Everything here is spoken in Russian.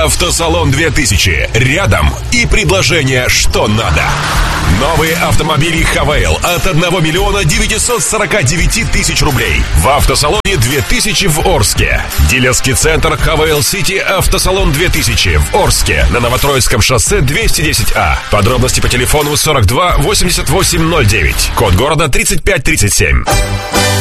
Автосалон 2000. Рядом и предложение что надо. Новые автомобили Хавейл от 1 миллиона 949 тысяч рублей. В автосалоне 2000 в Орске. Дилерский центр Хавейл Сити Автосалон 2000 в Орске на Новотроицком шоссе 210А. Подробности по телефону 42 88 09. Код города 3537.